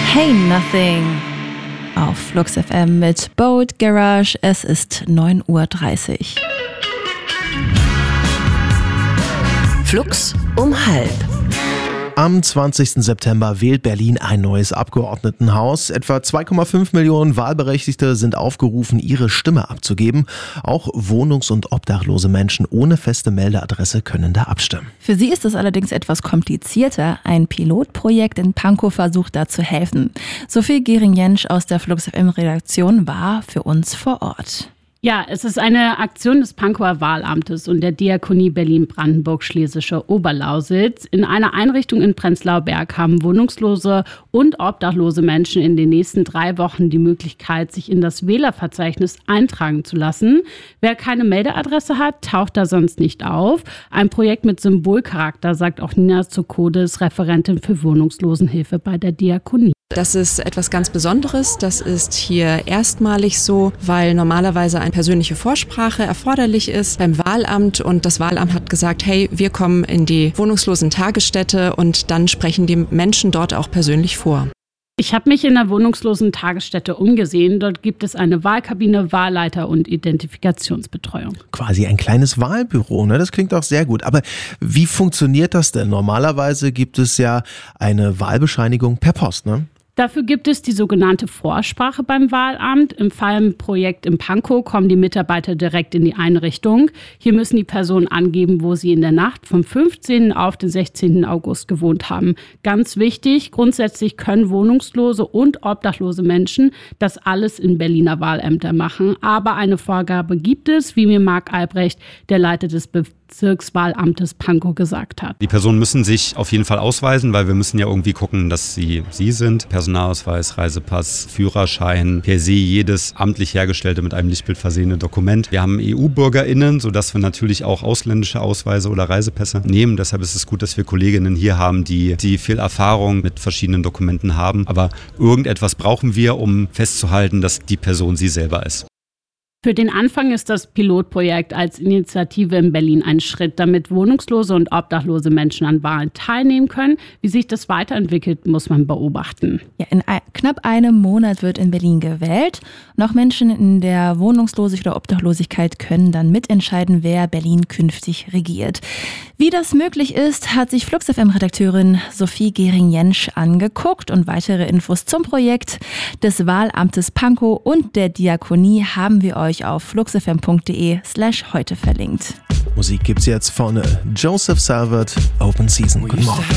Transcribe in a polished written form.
Hey Nothing auf Flux FM mit Boat Garage. Es ist 9:30 Uhr. Flux um 12:30. Am 20. September wählt Berlin ein neues Abgeordnetenhaus. Etwa 2,5 Millionen Wahlberechtigte sind aufgerufen, ihre Stimme abzugeben. Auch wohnungs- und obdachlose Menschen ohne feste Meldeadresse können da abstimmen. Für sie ist es allerdings etwas komplizierter. Ein Pilotprojekt in Pankow versucht da zu helfen. Sophie Gehring-Jentsch aus der Flux FM-Redaktion war für uns vor Ort. Ja, es ist eine Aktion des Pankower Wahlamtes und der Diakonie Berlin-Brandenburg-Schlesische Oberlausitz. In einer Einrichtung in Prenzlauer Berg haben wohnungslose und obdachlose Menschen in den nächsten 3 Wochen die Möglichkeit, sich in das Wählerverzeichnis eintragen zu lassen. Wer keine Meldeadresse hat, taucht da sonst nicht auf. Ein Projekt mit Symbolcharakter, sagt auch Nina Zokodes, Referentin für Wohnungslosenhilfe bei der Diakonie. Das ist etwas ganz Besonderes. Das ist hier erstmalig so, weil normalerweise eine persönliche Vorsprache erforderlich ist beim Wahlamt. Und das Wahlamt hat gesagt, hey, wir kommen in die wohnungslosen Tagesstätte und dann sprechen die Menschen dort auch persönlich vor. Ich habe mich in der wohnungslosen Tagesstätte umgesehen. Dort gibt es eine Wahlkabine, Wahlleiter und Identifikationsbetreuung. Quasi ein kleines Wahlbüro, ne? Das klingt auch sehr gut. Aber wie funktioniert das denn? Normalerweise gibt es ja eine Wahlbescheinigung per Post, ne? Dafür gibt es die sogenannte Vorsprache beim Wahlamt. Im Projekt in Pankow kommen die Mitarbeiter direkt in die Einrichtung. Hier müssen die Personen angeben, wo sie in der Nacht vom 15. auf den 16. August gewohnt haben. Ganz wichtig, grundsätzlich können wohnungslose und obdachlose Menschen das alles in Berliner Wahlämter machen. Aber eine Vorgabe gibt es, wie mir Marc Albrecht, der Leiter des Bezirkswahlamtes Pankow, gesagt hat. Die Personen müssen sich auf jeden Fall ausweisen, weil wir müssen ja irgendwie gucken, dass sie sind. Personalausweis, Reisepass, Führerschein, per se jedes amtlich hergestellte mit einem Lichtbild versehene Dokument. Wir haben EU-BürgerInnen, sodass wir natürlich auch ausländische Ausweise oder Reisepässe nehmen. Deshalb ist es gut, dass wir Kolleginnen hier haben, die viel Erfahrung mit verschiedenen Dokumenten haben. Aber irgendetwas brauchen wir, um festzuhalten, dass die Person sie selber ist. Für den Anfang ist das Pilotprojekt als Initiative in Berlin ein Schritt, damit wohnungslose und obdachlose Menschen an Wahlen teilnehmen können. Wie sich das weiterentwickelt, muss man beobachten. Ja, in knapp einem Monat wird in Berlin gewählt. Noch Menschen in der Wohnungslosigkeit oder Obdachlosigkeit können dann mitentscheiden, wer Berlin künftig regiert. Wie das möglich ist, hat sich Flux FM-Redakteurin Sophie Gehring-Jentsch angeguckt und weitere Infos zum Projekt des Wahlamtes Pankow und der Diakonie haben wir euch auf fluxfm.de/heute verlinkt. Musik gibt's jetzt von Joseph Salvat, Open Season. Guten Morgen.